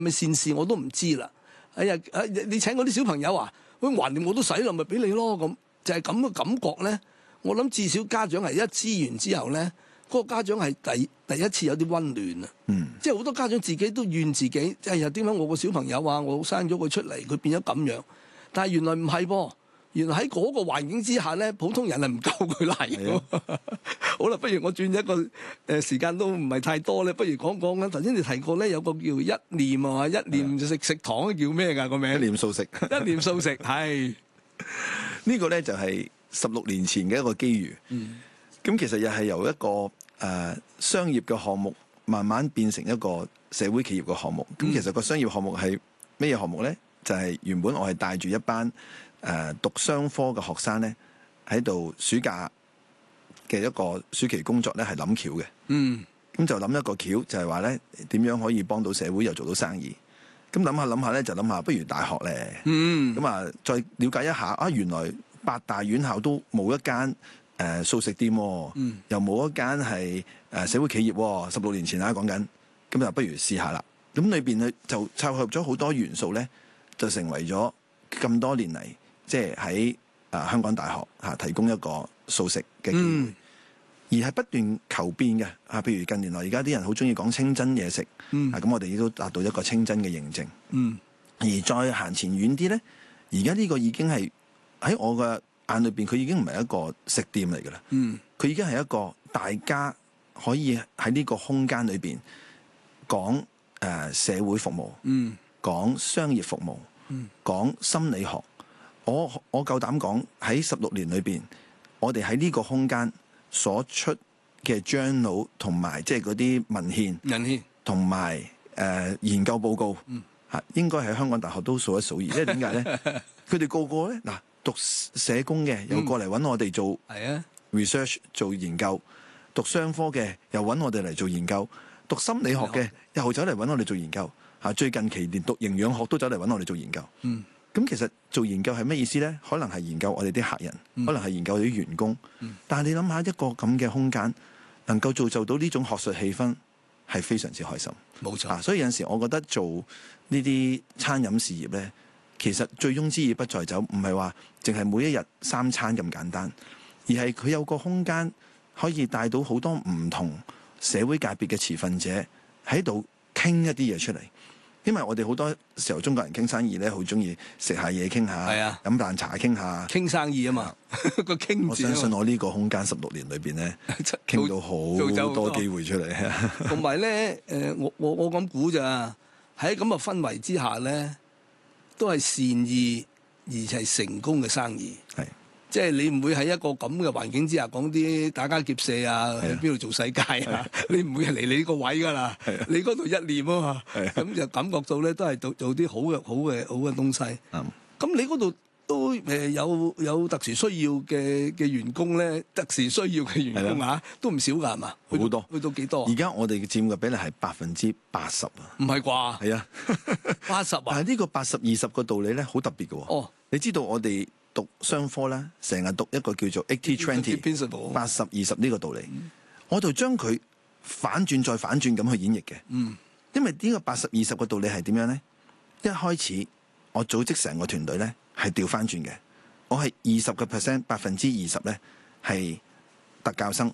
咪善事我都唔知啦。哎呀，你請嗰啲小朋友啊，喂，橫掂我都使啦，咪俾你咯咁，就係咁嘅感覺咧。我諗至少家長係一知完之後咧，嗰個家長係第一次有啲溫暖啊。即係好多家長自己都怨自己，哎呀，點解我個小朋友啊，我生咗佢出嚟，佢變咗咁樣。但係原來唔係噃，原來喺嗰個環境之下咧，普通人係唔夠佢嚟嘅。好啦，不如我轉一個時間都唔係太多咧，不如講講啦。頭先你提過咧，有個叫一念啊嘛，一念就食糖叫咩㗎個名？ 一念素食， 一念素食係呢個咧就係16年前嘅一個機遇。咁其實又係由一個商業嘅項目慢慢變成一個社會企業嘅項目。咁其實個商業項目係咩嘢項目咧？就係原本我係帶住一班讀商科嘅學生咧，喺度暑假嘅一個暑期工作咧，係諗橋嘅。咁就諗一個橋，就係話咧點樣可以幫到社會又做到生意。咁諗下咧，就諗下不如大學咧。咁啊，再了解一下啊，原來8大院校都冇一間素食店，又冇一間係社會企業。16年前啊講緊，咁就不如試下啦。咁裏邊咧就湊合咗好多元素咧，就成為咗咁多年嚟，即係喺香港大學提供一個素食嘅機會。而係不斷求變嘅譬如近年來而家啲人好中意講清真嘢食，咁我哋亦都達到一個清真嘅認證。而再行前遠啲咧，而家呢個已經係喺我嘅眼裏邊，佢已經唔係一個食店嚟㗎啦。佢已經係一個大家可以喺呢個空間裏邊講社會服務，講商業服務，講心理學。我夠膽講喺16年裏邊，我哋喺呢個空間所出嘅 journal 同埋即係嗰啲文獻同埋研究報告，應該喺香港大學都數一數二。因為點解咧？佢哋個個咧讀社工嘅又過嚟揾我哋做 research 做研究，讀商科嘅又揾我哋嚟做研究，讀心理學嘅又走嚟揾我哋做研究。最近期連讀營養學都走嚟揾我哋做研究。咁其實做研究係咩意思咧？可能係研究我哋啲客人，可能係研究我哋啲員工。但係你諗下一個咁嘅空間，能夠造就到呢種學術氣氛，係非常之開心。 冇錯。 所以有陣時我覺得做呢啲餐飲事業咧，其實醉翁之意不在酒，唔係話淨係每一日3餐咁簡單，而係佢有個空間可以帶到好多唔同社會界別嘅持份者喺度傾一啲嘢出嚟。因為我哋好多時候中國人傾生意咧，好中意食下嘢傾下，飲啖茶傾下， 傾生意啊嘛。個傾字， 我相信我呢個空間16年裏邊咧，傾到好多機會出嚟。 同埋咧，我咁估咋？喺咁嘅氛圍之下咧，都係善意而係成功嘅生意。 係。 即係你唔會喺一個咁嘅環境之下講啲打家劫舍啊，喺邊度做世界啊？你唔會係嚟你呢個位㗎啦。你嗰度一念啊嘛，咁就感覺到咧都係做啲好嘅東西。咁你嗰度都有特殊需要嘅員工咧，特殊需要嘅員工都唔少㗎係嘛？ 好多。 去到幾多？ 而家我哋嘅佔嘅比例係80%啊。 唔係啩？ 係啊，80啊。但係呢個80-20個道理咧，好特別嘅喎。你知道我哋讀商科啦，成日讀一個叫做 80-20 80-20呢個道理，我就將佢反轉再反轉咁去演繹嘅。因為呢個80-20個道理係點樣咧？一開始我組織成個團隊咧係調翻轉嘅，我係20%， 20%咧係特教生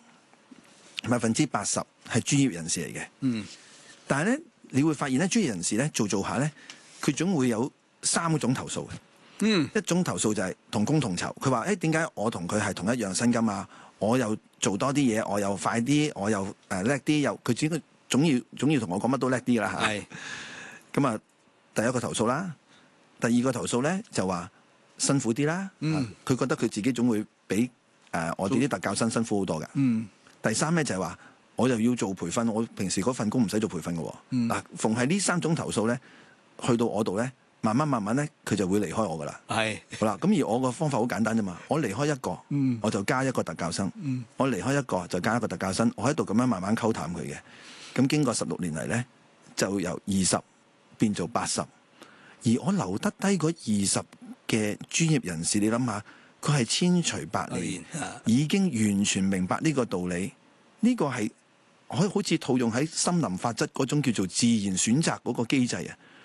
，80%係專業人士嚟嘅。但係咧你會發現咧，專業人士咧做下咧，佢總會有3種投訴嘅。一種投訴就係同工同酬，佢話點解我同佢係同一樣薪金啊？我又做多啲嘢，我又快啲，我又叻啲，又佢只總要同我講乜都叻啲啦嚇。咁啊，第一個投訴啦，第二個投訴咧就話辛苦啲啦。佢覺得佢自己總會比我哋啲特教生辛苦好多㗎。第三咧就係話我又要做培訓，我平時嗰份工唔使做培訓嘅喎。嗱，逢係呢3種投訴咧，去到我度咧。慢慢咧，佢就會離開我噶啦。好啦，咁而我個方法好簡單啫嘛。我離開一個，我就加一個特教生；我離開一個就加一個特教生。我喺度咁樣慢慢溝淡佢嘅。咁經過16年嚟咧，就由20變做80。而我留得低嗰20嘅專業人士，你諗下，佢係千錘百煉，已經完全明白呢個道理。呢個係可以好似套用喺森林法則嗰種叫做自然選擇嗰個機制啊。